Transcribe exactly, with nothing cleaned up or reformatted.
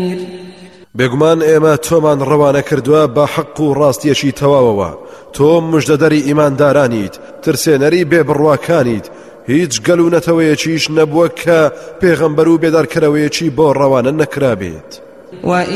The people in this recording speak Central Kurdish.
بێگومان ئێمە تۆمان ڕەوانە کردووە بە حەق و ڕاستیەکی تەواوەوە. تۆ موژدەدەری ئیماندارانیت، ترسێنەری بێبڕواکانیت، هیچ گەل و نەتەوەیەکیش نەبووە کە پێغەمبەر و بێدارکەرەوەیەکی بۆ ڕەوانە نەکرابێت.